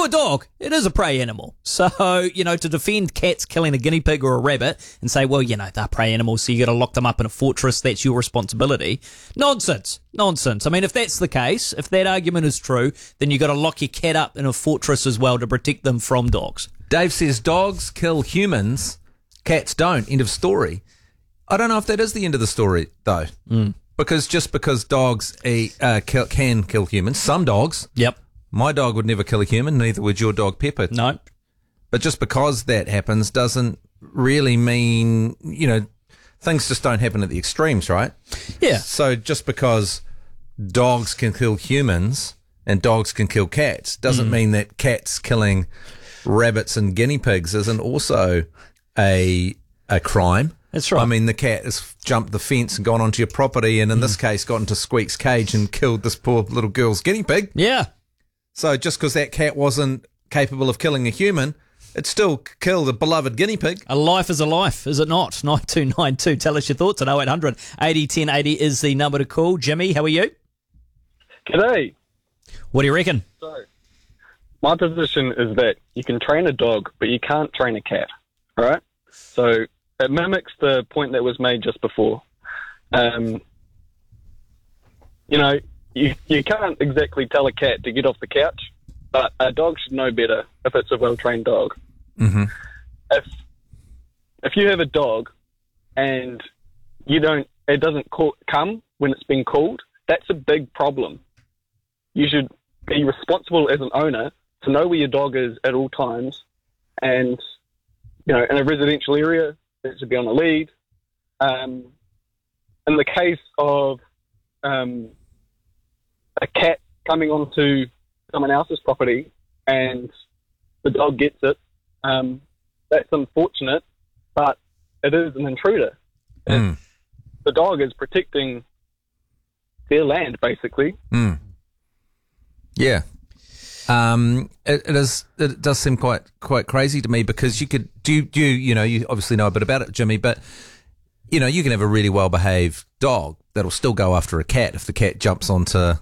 to a dog, it is a prey animal. So, to defend cats killing a guinea pig or a rabbit and say, well, they're prey animals, so you got to lock them up in a fortress, that's your responsibility. Nonsense. I mean, if that's the case, if that argument is true, then you got to lock your cat up in a fortress as well to protect them from dogs. Dave says kill humans, cats don't. End of story. I don't know if that is the end of the story, though. Because just because dogs can kill humans, some dogs. Yep. My dog would never kill a human, neither would your dog Pepper. No. But just because that happens doesn't really mean, things just don't happen at the extremes, right? Yeah. So just because dogs can kill humans and dogs can kill cats doesn't mean that cats killing rabbits and guinea pigs isn't also a crime. That's right. I mean, the cat has jumped the fence and gone onto your property and in this case got into Squeak's cage and killed this poor little girl's guinea pig. Yeah. So just because that cat wasn't capable of killing a human, it still killed a beloved guinea pig. A life is a life, is it not? 9292. Tell us your thoughts at 0800 80 1080 is the number to call. Jimmy, how are you? G'day. What do you reckon? So, my position is that you can train a dog, but you can't train a cat, all right? So it mimics the point that was made just before. You can't exactly tell a cat to get off the couch, but a dog should know better if it's a well-trained dog. Mm-hmm. If you have a dog and it doesn't come when it's been called, that's a big problem. You should be responsible as an owner to know where your dog is at all times, and in a residential area, it should be on a lead. In the case of a cat coming onto someone else's property and the dog gets it, that's unfortunate, but it is an intruder. The dog is protecting their land, basically. Yeah. It does seem quite crazy to me because you could you obviously know a bit about it, Jimmy, but you can have a really well behaved dog that'll still go after a cat if the cat jumps onto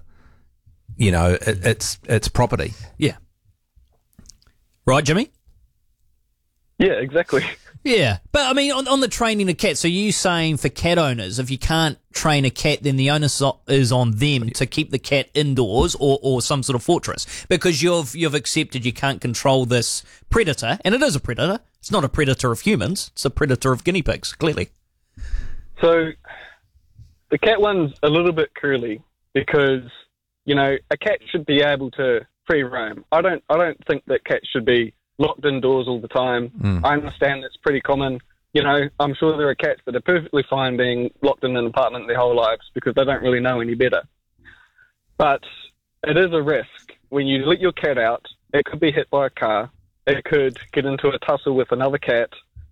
its property. Yeah. Right, Jimmy? Yeah, exactly. Yeah. But, I mean, on the training of cats, so you saying for cat owners, if you can't train a cat, then the onus is on them to keep the cat indoors or some sort of fortress because you've accepted you can't control this predator, and it is a predator. It's not a predator of humans. It's a predator of guinea pigs, clearly. So the cat one's a little bit curly because, a cat should be able to free roam. I don't think that cats should be locked indoors all the time. I understand that's pretty common. I'm sure there are cats that are perfectly fine being locked in an apartment their whole lives because they don't really know any better. But it is a risk. When you let your cat out, it could be hit by a car. It could get into a tussle with another cat.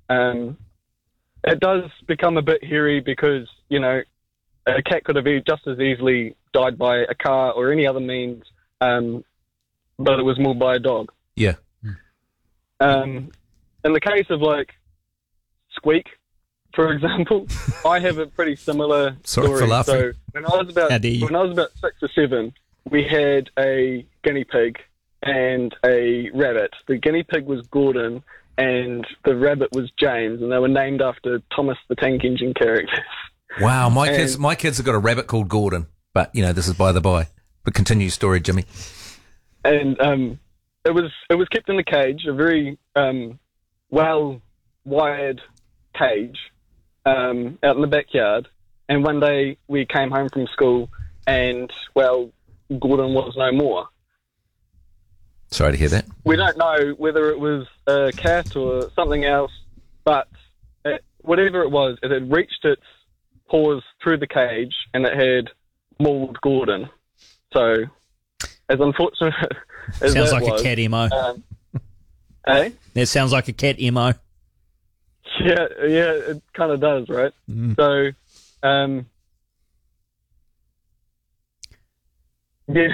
It does become a bit hairy because, a cat could have just as easily died by a car or any other means, but it was mauled by a dog. Yeah. In the case of Squeak, for example, I have a pretty similar story. Sorry for laughing. So when I was about 6 or 7, we had a guinea pig and a rabbit. The guinea pig was Gordon and the rabbit was James, and they were named after Thomas the Tank Engine characters. Wow, my kids have got a rabbit called Gordon, but this is by the by. But continue your story, Jimmy. And it was kept in a cage, a very well wired cage out in the backyard. And one day we came home from school, and Gordon was no more. Sorry to hear that. We don't know whether it was a cat or something else, but whatever it was, it had reached its paws through the cage and it had mauled Gordon. So, as unfortunate as sounds that like was, a cat emo. It sounds like a cat emo. Yeah, it kind of does, right? So, yeah.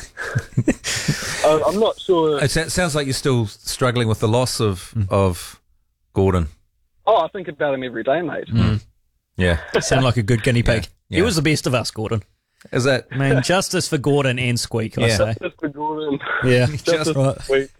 I'm not sure. It sounds like you're still struggling with the loss of Gordon. Oh, I think about him every day, mate. Yeah. Sound like a good guinea pig. Yeah. He was the best of us, Gordon. Is that? I mean, justice for Gordon and Squeak, I say. Justice for Gordon. Yeah. Justice for Squeak.